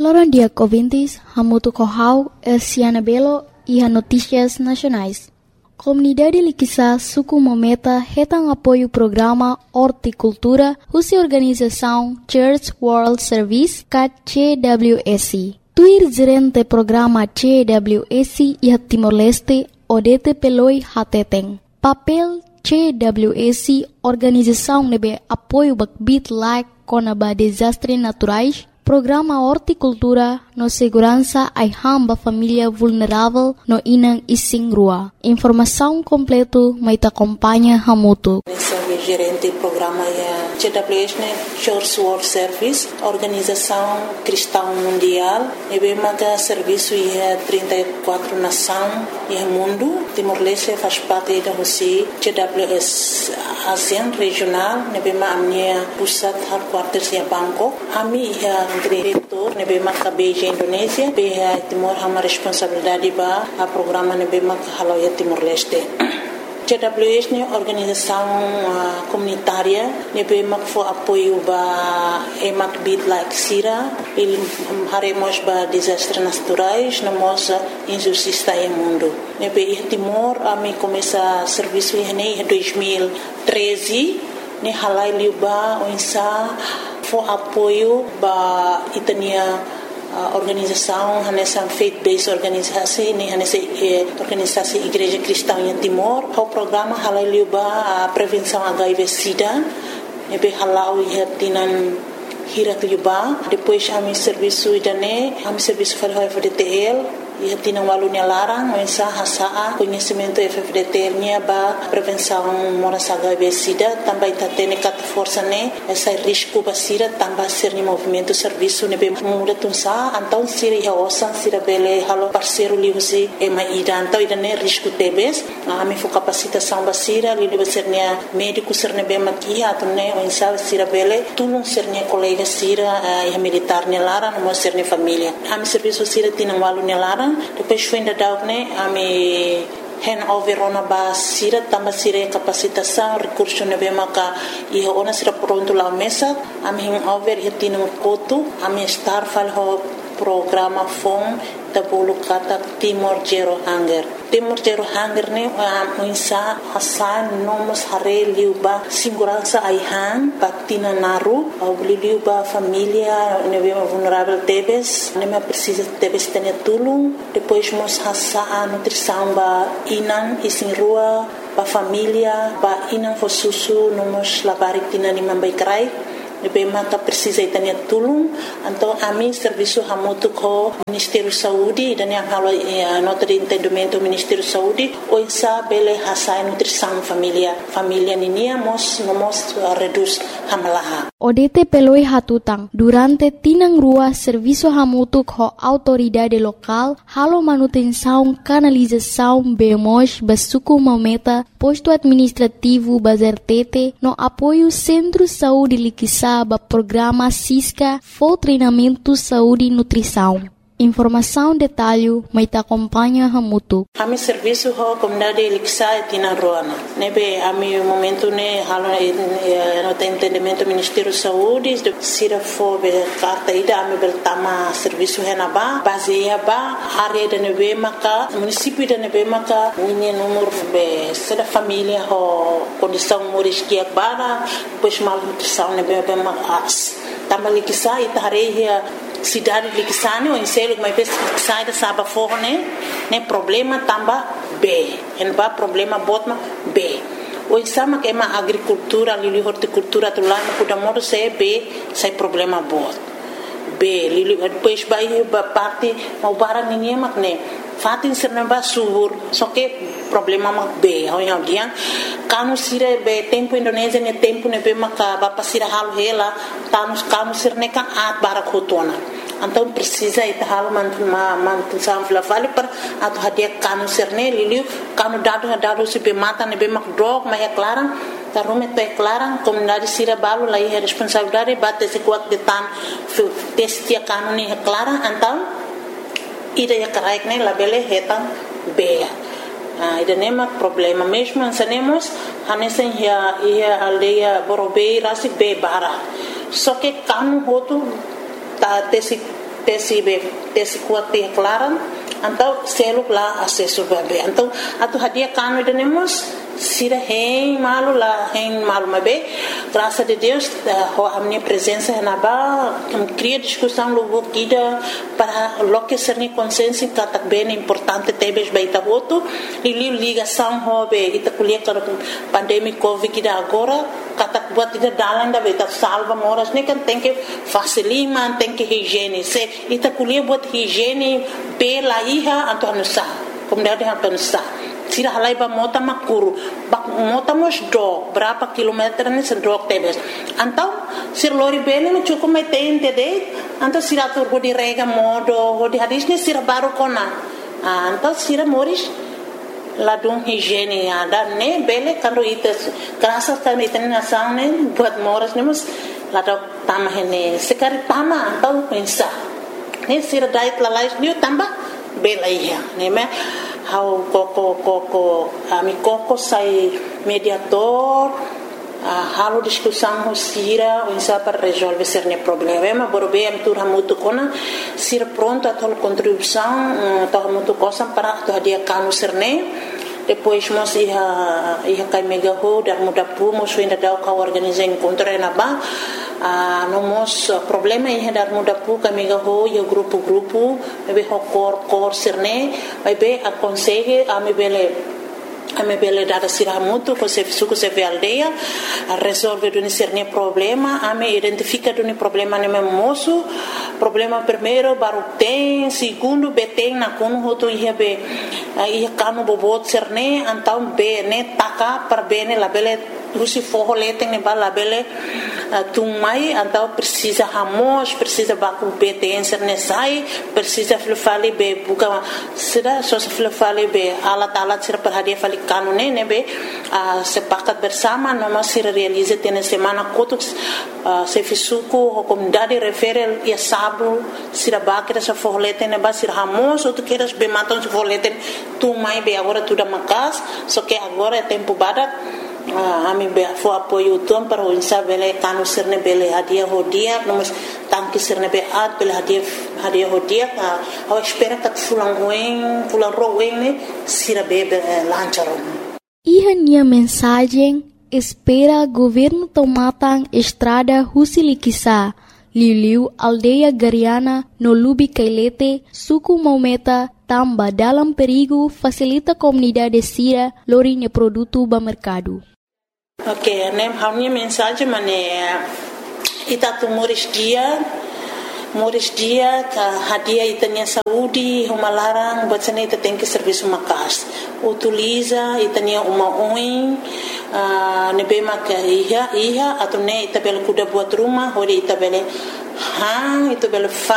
Loron dia ouvintes, Hamutu Kohau, Elsiana Belo e a Notícias Nacionais. Comunidade Liquissa Suku Mometa retam apoio o programa Horticultura, cuja organização Church World Service, CWS. Tuir gerente programa CWS e a Timor-Leste, Odete Peloi Hateteng. Papel CWS, organização nebe apoio bakbit like conaba desastres naturais, programa Horticultura no segurança ai hamba família vulnerável no Inang Ising Rua. Informação completo mai ta acompanha Hamutu. Gerente do programa CWS, Church World Service, Organização Cristã Mundial, e bem serviço e 34 nações e mundo. Timor-Leste faz parte da Rússia, CWS ASEAN regional, e bem a minha pusat headquarters em Bangkok. A minha diretor, e bem a Beijing Indonésia, bem a Timor uma responsabilidade ba a programa e bem a Haloia Timor-Leste. CWS é organização comunitária, nebe for apoio ba emak bit like sira, ele haremos ba desastres naturais, namos injustiça em mundo. Nebe Timor a me começa serviço em 2013, ne halai liuba onsa for apoio ba itania organização nessa faith-based organisasi ni nessa organisasi Igreja Cristã em Timor. O programa halai a prevenção HIV/SIDA, nebe halau ia tinan hirat liuba. Depois a mi serviço idane, a mi serviço falou FDTL. Ia tinang walunya larang, mensa hasaa conhecimento FFDT nya ba prevenção moras HIV/SIDA, também tatene kat força ne essa risco basira também ser ni movimento serviço ne be muda tunsa então sira ya osan sira bele halo parceiro liusi e maida então idane risco tebes a mi fo capacitação basira li be ser ne médico ser ne be makia atune mensa sira bele tulung ser ne colega sira ya militar ne larang mo ser ne família a mi serviço sira tinang walunya larang. Depois foi ainda dar a me handover ona ba sira tamba sira capacitação recurso ne be maka e ona sira pronto lá mesa a me handover e tino koto a me star fal ho programa FOM da bolo kata Timor Zero Hunger. Timor Zero Hunger ne muinsa hasan nomos hare liuba segurança aihan baktina naru au liuba família ne be vulnerável tebes ne me precisa tebes tene tulung depois mos hasa nutrição ba inan isin rua ba família ba inan fo susu nomos labarik tina ni mambai krai Nebe maka precisa itania tulung então a mim serviço hamutu ko Ministério Saúde dan yang halo nota de entendimento Ministério Saúde o insa bele hasa nutrição família ninia mos reduz hamalaha Odete peloi hatutang durante tinang rua serviço hamutu ko autoridade local halo manutenção canalização bemos basuku mometa posto administrativo bazertete no apoio Centro Saúde Liquissa ba programa SISCA for treinamento saúde e nutrição. Informação detalhe mai ta acompanha Hamutu. Ami serviço ho comunidade Liquissa tina roana. Nebe ami momento ne halo no entendimento Ministério Saúde de sira fo be carta ida ami beltama serviço henaba baseia ba área de nebe maka município de nebe maka minha número be sera família ho condição moriskia bara depois mal nutrição nebe be mas também Liquissa itareia cidade de Liquissane, o enselo que mais sai da saba forne, né problema tamba B, en ba problema botma B. O insama que é uma agricultura, ali horticultura do lado, cuida modo se B, sai problema bot. B, depois vai parte, o barang ninguém mak né. Fatin sernamba subur, só que problema mak B, ao dia, kanu sire be tempo Indonésia ne tempo ne be maka ba pasira halu hela, kanu sirne kan at barakotona. Então precisa ir hal mantunsam flavali per atau hadiah kanu serne liliu kanu dado se be mata ne be mak drog ma ya clarang tarume te clarang comunidade sira balu lai responsabilidade bate se kuat de tan testia kanu ni clarang então ida ya karaik ne labele hetan be ida nema problema mesmo ansanemos hanesen ya aldeia borobe rasi be bara só que kanu hotu ta tesi kuat te klaran então seluk lá acesso bebê então atu hadia kanu denemos sira hein malu mabe graças a Deus a minha presença na ba cria discussão logo kida para loque ser ni consciência que bem importante tebes baita voto e ligação hobe ita kuliah para pandemia covid kida agora katak buat ida dalan da baita salva moras ne kan tem que facilima tem que higiene se ita kuliah buat higiene pela iha atau nusa como dia atau nusa sira halai ba mota makuru bak mota mos do berapa kilometer ni sedok tebes antau sir lori bene no cukup metente de antau sira tur di rega modo di hadis ni sira baru kona antau sira moris ladung higiene ada ne bele karo ites krasa kan iten nasang ne buat moras ne mus ladok tamah ne sekari tama antau pensa ne sira dait lalais ni tambah bela iya ne me how koko ami koko sai mediator halo discussão sira insa para resolver cerne problema borbe am tur hamutu kona sir pronto a tol contribuição to hamutu cosa para to dia kanu cerne depois mos ia kai mega ho dar muda pu mos ainda dau ka organizar encontro na ba nomos problema ia dar muda pu ka mega ho yo grupo be ho cor cerne be aconselhe a me bele dada siramutu ko se suku se aldeia a resolve do cerne problema a me identifica do problema ne moço problema primeiro baru tem segundo beteng na kono hoto ia be ia kanu bobot cerne então be ne taka para bene la bele usi forro leteng ne bala bele tumai então precisa ramos precisa baku beteng cerne sai precisa fale be buka sira só se fale be alat sira per hadia fale kanu ne be sepakat bersama noma sira realiza tene semana kotuk se fisuku a comunidade refere ia sabu sira bakira sa forro leteng ne ba sira ramos ou tu queres be matam se forro leteng tumai be agora tudo makas só que agora é tempo badak ami be fo apoio tuam para o insa bele kanu sirne bele hadia hodia nomos tanki sirne be at bele hadia hodia a espera que fulan roen ne sira be lancharon Ihania mensagem espera governo tomatang estrada Husilikisa Liliu aldeia Gariana no Lubi Kailete suku Maumeta tamba dalam perigo facilita comunidade sira lorinya produto ba mercado. Ok, né? A minha mensagem é ita tu moris dia ka hadia itanya saúde uma larang buat sana ita tem que serviço makas utiliza itanya uma oin nebe maka iha atau ne ita bel kuda buat rumah hodi ita bele ita bele